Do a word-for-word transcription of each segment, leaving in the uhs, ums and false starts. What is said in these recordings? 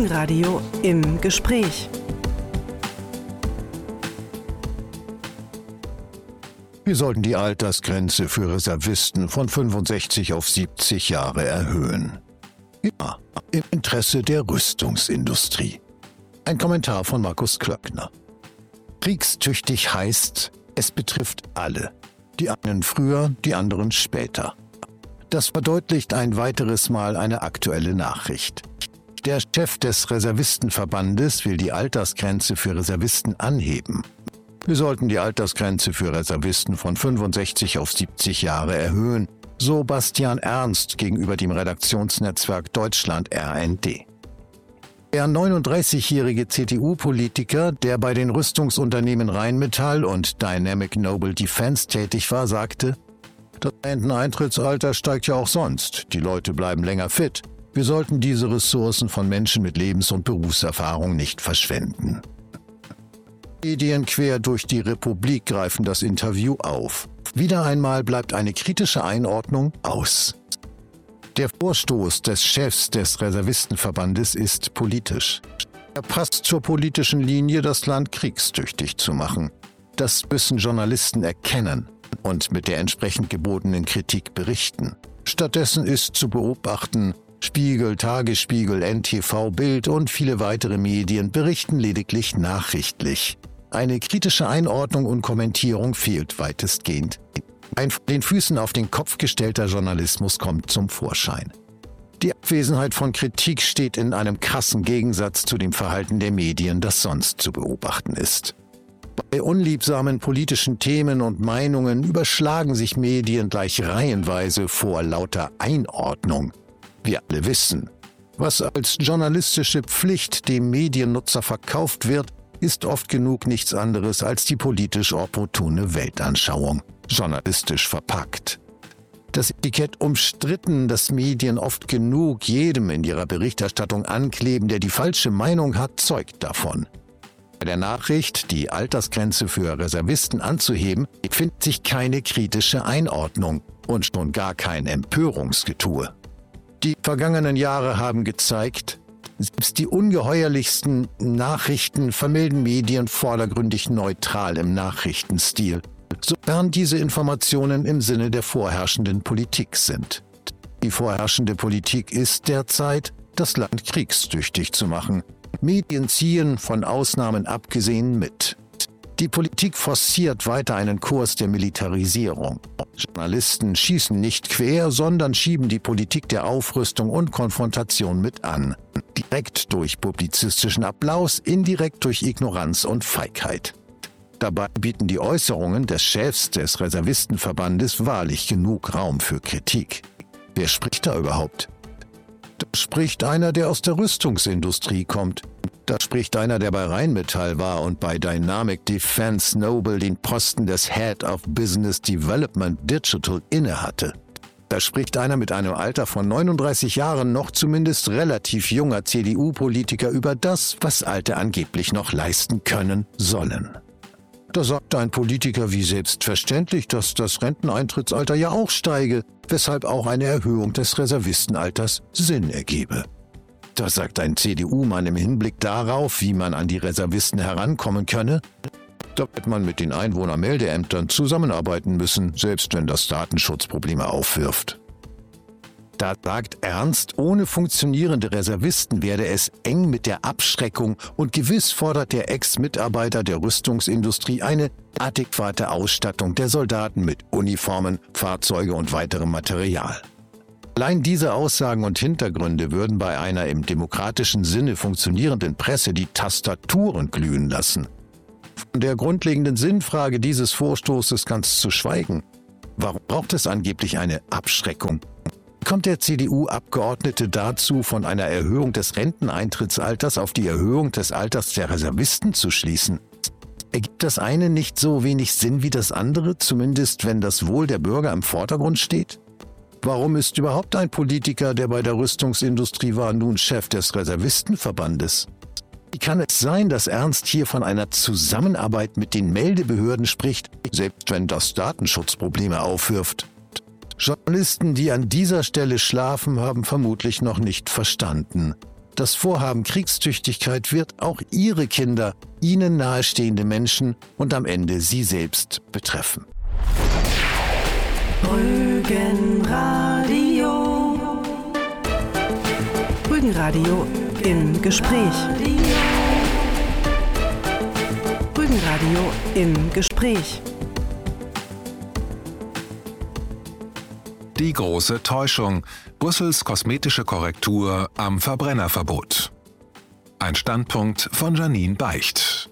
Inforadio im Gespräch. Wir sollten die Altersgrenze für Reservisten von fünfundsechzig auf siebzig Jahre erhöhen. Ja, im Interesse der Rüstungsindustrie. Ein Kommentar von Markus Klöckner. Kriegstüchtig heißt, es betrifft alle. Die einen früher, die anderen später. Das verdeutlicht ein weiteres Mal eine aktuelle Nachricht. Der Chef des Reservistenverbandes will die Altersgrenze für Reservisten anheben. Wir sollten die Altersgrenze für Reservisten von fünfundsechzig auf siebzig Jahre erhöhen, so Bastian Ernst gegenüber dem Redaktionsnetzwerk Deutschland R N D. Der neununddreißigjährige C D U-Politiker, der bei den Rüstungsunternehmen Rheinmetall und Dynamic Noble Defense tätig war, sagte: Das Renteneintrittsalter steigt ja auch sonst. Die Leute bleiben länger fit. Wir sollten diese Ressourcen von Menschen mit Lebens- und Berufserfahrung nicht verschwenden. Medien quer durch die Republik greifen das Interview auf. Wieder einmal bleibt eine kritische Einordnung aus. Der Vorstoß des Chefs des Reservistenverbandes ist politisch. Er passt zur politischen Linie, das Land kriegstüchtig zu machen. Das müssen Journalisten erkennen und mit der entsprechend gebotenen Kritik berichten. Stattdessen ist zu beobachten, Spiegel, Tagesspiegel, N T V, Bild und viele weitere Medien berichten lediglich nachrichtlich. Eine kritische Einordnung und Kommentierung fehlt weitestgehend. Ein von den Füßen auf den Kopf gestellter Journalismus kommt zum Vorschein. Die Abwesenheit von Kritik steht in einem krassen Gegensatz zu dem Verhalten der Medien, das sonst zu beobachten ist. Bei unliebsamen politischen Themen und Meinungen überschlagen sich Medien gleich reihenweise vor lauter Einordnung. Wir alle wissen, was als journalistische Pflicht dem Mediennutzer verkauft wird, ist oft genug nichts anderes als die politisch opportune Weltanschauung, journalistisch verpackt. Das Etikett umstritten, das Medien oft genug jedem in ihrer Berichterstattung ankleben, der die falsche Meinung hat, zeugt davon. Bei der Nachricht, die Altersgrenze für Reservisten anzuheben, findet sich keine kritische Einordnung und schon gar kein Empörungsgetue. Die vergangenen Jahre haben gezeigt, selbst die ungeheuerlichsten Nachrichten vermelden Medien vordergründig neutral im Nachrichtenstil, sofern diese Informationen im Sinne der vorherrschenden Politik sind. Die vorherrschende Politik ist derzeit, das Land kriegstüchtig zu machen. Medien ziehen, von Ausnahmen abgesehen, mit. Die Politik forciert weiter einen Kurs der Militarisierung. Journalisten schießen nicht quer, sondern schieben die Politik der Aufrüstung und Konfrontation mit an. Direkt durch publizistischen Applaus, indirekt durch Ignoranz und Feigheit. Dabei bieten die Äußerungen des Chefs des Reservistenverbandes wahrlich genug Raum für Kritik. Wer spricht da überhaupt? Da spricht einer, der aus der Rüstungsindustrie kommt. Da spricht einer, der bei Rheinmetall war und bei Dynamic Defense Noble den Posten des Head of Business Development Digital innehatte. Da spricht einer mit einem Alter von neununddreißig Jahren, noch zumindest relativ junger C D U-Politiker über das, was Alte angeblich noch leisten können sollen. Da sagt ein Politiker wie selbstverständlich, dass das Renteneintrittsalter ja auch steige, weshalb auch eine Erhöhung des Reservistenalters Sinn ergebe. Da sagt ein C D U-Mann im Hinblick darauf, wie man an die Reservisten herankommen könne, da wird man mit den Einwohnermeldeämtern zusammenarbeiten müssen, selbst wenn das Datenschutzprobleme aufwirft. Da sagt Ernst, ohne funktionierende Reservisten werde es eng mit der Abschreckung und gewiss fordert der Ex-Mitarbeiter der Rüstungsindustrie eine adäquate Ausstattung der Soldaten mit Uniformen, Fahrzeuge und weiterem Material. Allein diese Aussagen und Hintergründe würden bei einer im demokratischen Sinne funktionierenden Presse die Tastaturen glühen lassen. Von der grundlegenden Sinnfrage dieses Vorstoßes ganz zu schweigen. Warum braucht es angeblich eine Abschreckung? Kommt der C D U-Abgeordnete dazu, von einer Erhöhung des Renteneintrittsalters auf die Erhöhung des Alters der Reservisten zu schließen? Ergibt das eine nicht so wenig Sinn wie das andere, zumindest wenn das Wohl der Bürger im Vordergrund steht? Warum ist überhaupt ein Politiker, der bei der Rüstungsindustrie war, nun Chef des Reservistenverbandes? Wie kann es sein, dass Ernst hier von einer Zusammenarbeit mit den Meldebehörden spricht, selbst wenn das Datenschutzprobleme aufwirft? Journalisten, die an dieser Stelle schlafen, haben vermutlich noch nicht verstanden. das Vorhaben Kriegstüchtigkeit wird auch Ihre Kinder, Ihnen nahestehende Menschen und am Ende Sie selbst betreffen. Rügenradio. Rügenradio im Gespräch. Rügenradio im Gespräch. Die große Täuschung. Brüssels kosmetische Korrektur am Verbrennerverbot. Ein Standpunkt von Janine Beicht.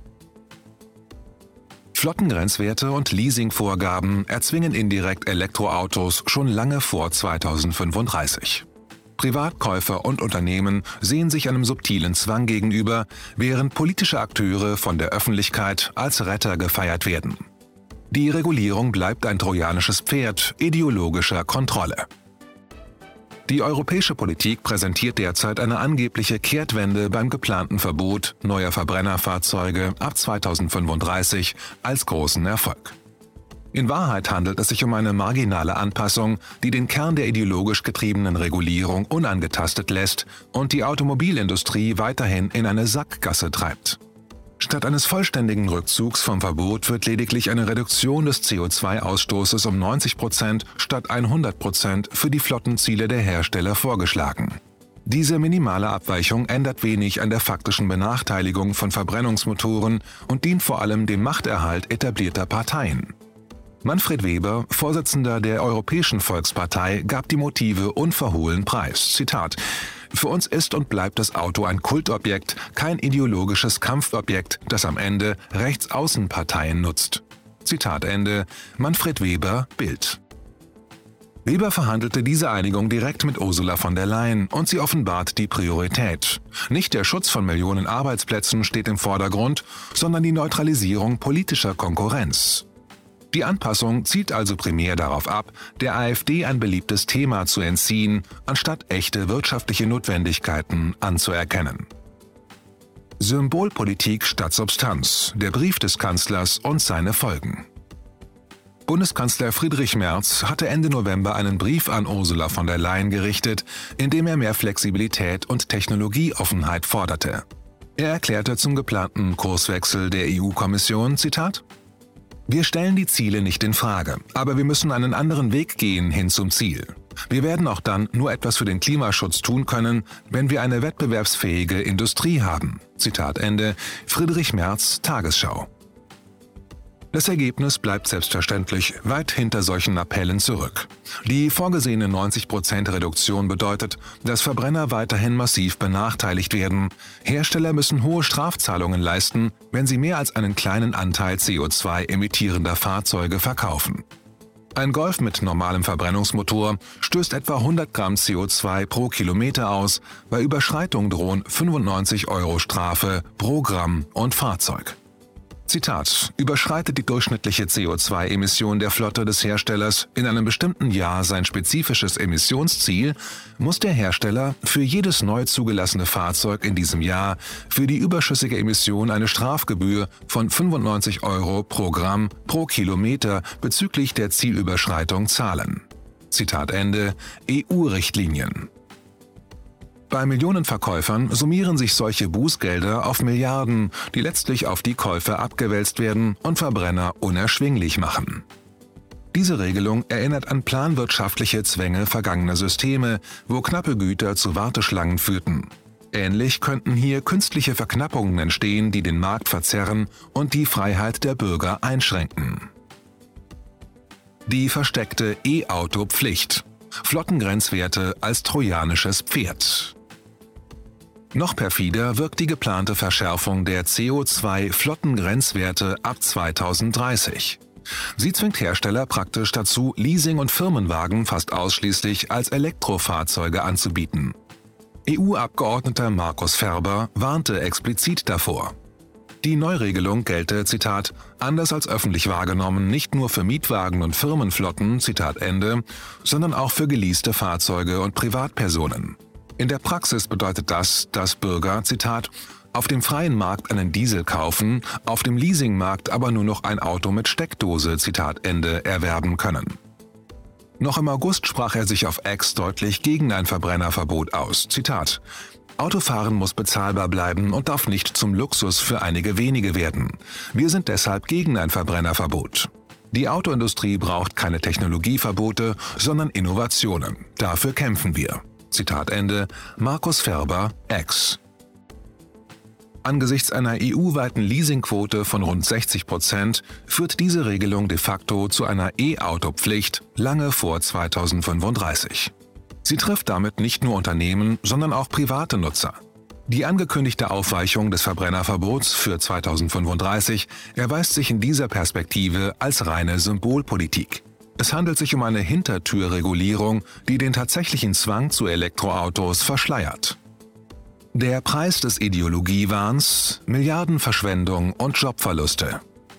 Flottengrenzwerte und Leasingvorgaben erzwingen indirekt Elektroautos schon lange vor zweitausendfünfunddreißig. Privatkäufer und Unternehmen sehen sich einem subtilen Zwang gegenüber, während politische Akteure von der Öffentlichkeit als Retter gefeiert werden. Die Regulierung bleibt ein trojanisches Pferd ideologischer Kontrolle. Die europäische Politik präsentiert derzeit eine angebliche Kehrtwende beim geplanten Verbot neuer Verbrennerfahrzeuge ab zweitausendfünfunddreißig als großen Erfolg. In Wahrheit handelt es sich um eine marginale Anpassung, die den Kern der ideologisch getriebenen Regulierung unangetastet lässt und die Automobilindustrie weiterhin in eine Sackgasse treibt. Statt eines vollständigen Rückzugs vom Verbot wird lediglich eine Reduktion des C O zwei Ausstoßes um neunzig Prozent statt hundert Prozent für die Flottenziele der Hersteller vorgeschlagen. Diese minimale Abweichung ändert wenig an der faktischen Benachteiligung von Verbrennungsmotoren und dient vor allem dem Machterhalt etablierter Parteien. Manfred Weber, Vorsitzender der Europäischen Volkspartei, gab die Motive unverhohlen preis. Zitat: Für uns ist und bleibt das Auto ein Kultobjekt, kein ideologisches Kampfobjekt, das am Ende Rechtsaußenparteien nutzt. Zitat Ende, Manfred Weber, Bild. Weber verhandelte diese Einigung direkt mit Ursula von der Leyen und sie offenbart die Priorität. Nicht der Schutz von Millionen Arbeitsplätzen steht im Vordergrund, sondern die Neutralisierung politischer Konkurrenz. Die Anpassung zielt also primär darauf ab, der AfD ein beliebtes Thema zu entziehen, anstatt echte wirtschaftliche Notwendigkeiten anzuerkennen. Symbolpolitik statt Substanz, der Brief des Kanzlers und seine Folgen. Bundeskanzler Friedrich Merz hatte Ende November einen Brief an Ursula von der Leyen gerichtet, in dem er mehr Flexibilität und Technologieoffenheit forderte. Er erklärte zum geplanten Kurswechsel der E U-Kommission, Zitat: Wir stellen die Ziele nicht in Frage, aber wir müssen einen anderen Weg gehen hin zum Ziel. Wir werden auch dann nur etwas für den Klimaschutz tun können, wenn wir eine wettbewerbsfähige Industrie haben. Zitat Ende, Friedrich Merz, Tagesschau. Das Ergebnis bleibt selbstverständlich weit hinter solchen Appellen zurück. Die vorgesehene neunzig Prozent Reduktion bedeutet, dass Verbrenner weiterhin massiv benachteiligt werden. Hersteller müssen hohe Strafzahlungen leisten, wenn sie mehr als einen kleinen Anteil C O zwei emittierender Fahrzeuge verkaufen. Ein Golf mit normalem Verbrennungsmotor stößt etwa hundert Gramm C O zwei pro Kilometer aus, bei Überschreitung drohen fünfundneunzig Euro Strafe pro Gramm und Fahrzeug. Zitat: Überschreitet die durchschnittliche C O zwei Emission der Flotte des Herstellers in einem bestimmten Jahr sein spezifisches Emissionsziel, muss der Hersteller für jedes neu zugelassene Fahrzeug in diesem Jahr für die überschüssige Emission eine Strafgebühr von fünfundneunzig Euro pro Gramm pro Kilometer bezüglich der Zielüberschreitung zahlen. Zitat Ende, E U-Richtlinien. Bei Millionenverkäufern summieren sich solche Bußgelder auf Milliarden, die letztlich auf die Käufer abgewälzt werden und Verbrenner unerschwinglich machen. Diese Regelung erinnert an planwirtschaftliche Zwänge vergangener Systeme, wo knappe Güter zu Warteschlangen führten. Ähnlich könnten hier künstliche Verknappungen entstehen, die den Markt verzerren und die Freiheit der Bürger einschränken. Die versteckte E-Auto-Pflicht. Flottengrenzwerte als trojanisches Pferd. Noch perfider wirkt die geplante Verschärfung der C O zwei Flottengrenzwerte ab zweitausenddreißig. Sie zwingt Hersteller praktisch dazu, Leasing- und Firmenwagen fast ausschließlich als Elektrofahrzeuge anzubieten. E U-Abgeordneter Markus Ferber warnte explizit davor. Die Neuregelung gelte, Zitat, anders als öffentlich wahrgenommen, nicht nur für Mietwagen und Firmenflotten, Zitat Ende, sondern auch für geleaste Fahrzeuge und Privatpersonen. In der Praxis bedeutet das, dass Bürger, Zitat, auf dem freien Markt einen Diesel kaufen, auf dem Leasingmarkt aber nur noch ein Auto mit Steckdose, Zitat Ende, erwerben können. Noch im August sprach er sich auf X deutlich gegen ein Verbrennerverbot aus. Zitat: Autofahren muss bezahlbar bleiben und darf nicht zum Luxus für einige wenige werden. Wir sind deshalb gegen ein Verbrennerverbot. Die Autoindustrie braucht keine Technologieverbote, sondern Innovationen. Dafür kämpfen wir. Zitat Ende, Markus Ferber, X. Angesichts einer E U-weiten Leasingquote von rund sechzig Prozent führt diese Regelung de facto zu einer E-Auto-Pflicht lange vor zweitausendfünfunddreißig. Sie trifft damit nicht nur Unternehmen, sondern auch private Nutzer. Die angekündigte Aufweichung des Verbrennerverbots für zweitausendfünfunddreißig erweist sich in dieser Perspektive als reine Symbolpolitik. Es handelt sich um eine Hintertürregulierung, die den tatsächlichen Zwang zu Elektroautos verschleiert. Der Preis des Ideologiewahns, Milliardenverschwendung und Jobverluste.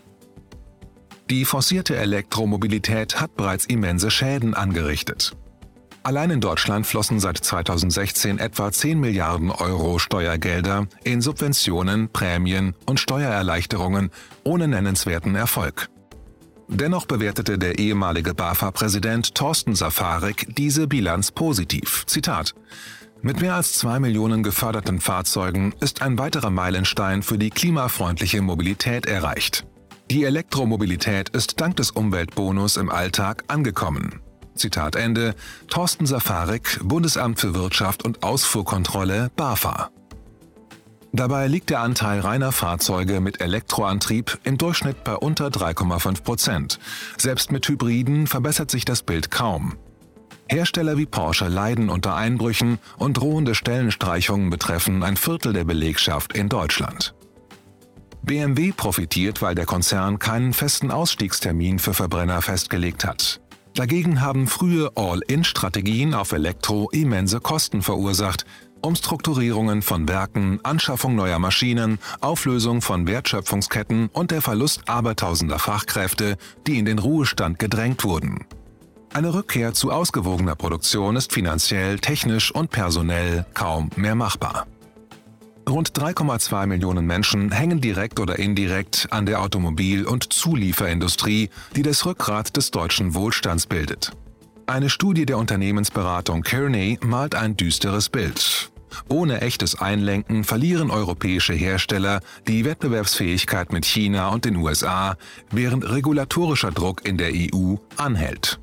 Die forcierte Elektromobilität hat bereits immense Schäden angerichtet. Allein in Deutschland flossen seit zweitausendsechzehn etwa zehn Milliarden Euro Steuergelder in Subventionen, Prämien und Steuererleichterungen ohne nennenswerten Erfolg. Dennoch bewertete der ehemalige BAFA-Präsident Thorsten Safarik diese Bilanz positiv. Zitat: Mit mehr als zwei Millionen geförderten Fahrzeugen ist ein weiterer Meilenstein für die klimafreundliche Mobilität erreicht. Die Elektromobilität ist dank des Umweltbonus im Alltag angekommen. Zitat Ende, Thorsten Safarik, Bundesamt für Wirtschaft und Ausfuhrkontrolle, BAFA. Dabei liegt der Anteil reiner Fahrzeuge mit Elektroantrieb im Durchschnitt bei unter drei Komma fünf Prozent. Selbst mit Hybriden verbessert sich das Bild kaum. Hersteller wie Porsche leiden unter Einbrüchen und drohende Stellenstreichungen betreffen ein Viertel der Belegschaft in Deutschland. B M W profitiert, weil der Konzern keinen festen Ausstiegstermin für Verbrenner festgelegt hat. Dagegen haben frühe All-in-Strategien auf Elektro immense Kosten verursacht, Umstrukturierungen von Werken, Anschaffung neuer Maschinen, Auflösung von Wertschöpfungsketten und der Verlust abertausender Fachkräfte, die in den Ruhestand gedrängt wurden. Eine Rückkehr zu ausgewogener Produktion ist finanziell, technisch und personell kaum mehr machbar. Rund drei Komma zwei Millionen Menschen hängen direkt oder indirekt an der Automobil- und Zulieferindustrie, die das Rückgrat des deutschen Wohlstands bildet. Eine Studie der Unternehmensberatung Kearney malt ein düsteres Bild. Ohne echtes Einlenken verlieren europäische Hersteller die Wettbewerbsfähigkeit mit China und den U S A, während regulatorischer Druck in der E U anhält.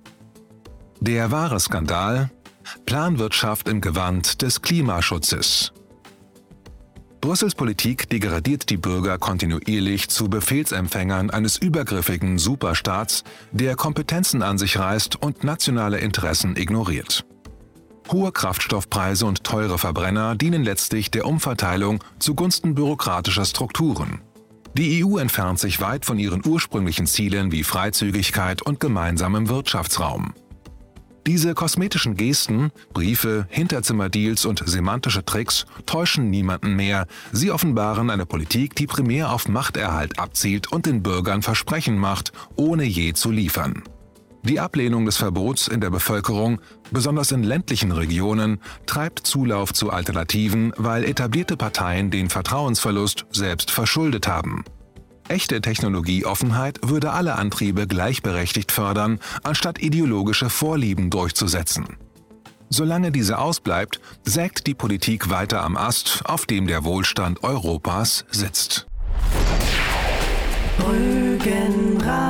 Der wahre Skandal: Planwirtschaft im Gewand des Klimaschutzes. Brüssels Politik degradiert die Bürger kontinuierlich zu Befehlsempfängern eines übergriffigen Superstaats, der Kompetenzen an sich reißt und nationale Interessen ignoriert. Hohe Kraftstoffpreise und teure Verbrenner dienen letztlich der Umverteilung zugunsten bürokratischer Strukturen. Die E U entfernt sich weit von ihren ursprünglichen Zielen wie Freizügigkeit und gemeinsamem Wirtschaftsraum. Diese kosmetischen Gesten, Briefe, Hinterzimmerdeals und semantische Tricks täuschen niemanden mehr. Sie offenbaren eine Politik, die primär auf Machterhalt abzielt und den Bürgern Versprechen macht, ohne je zu liefern. Die Ablehnung des Verbots in der Bevölkerung, besonders in ländlichen Regionen, treibt Zulauf zu Alternativen, weil etablierte Parteien den Vertrauensverlust selbst verschuldet haben. Echte Technologieoffenheit würde alle Antriebe gleichberechtigt fördern, anstatt ideologische Vorlieben durchzusetzen. Solange diese ausbleibt, sägt die Politik weiter am Ast, auf dem der Wohlstand Europas sitzt.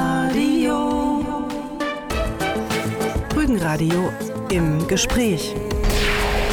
Rügenradio. Rügenradio im Gespräch.